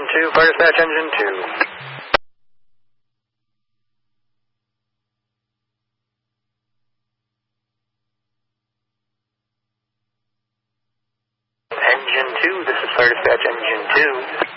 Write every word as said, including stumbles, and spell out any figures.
two, fire dispatch engine two. Engine two, this is fire dispatch engine two.